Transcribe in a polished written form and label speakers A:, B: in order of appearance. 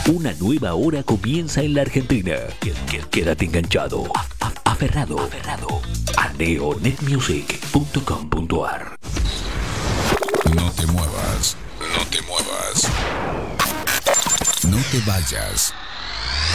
A: Una nueva hora comienza en la Argentina. Quédate enganchado, aferrado a neonetmusic.com.ar.
B: No te muevas, no te muevas. No te vayas.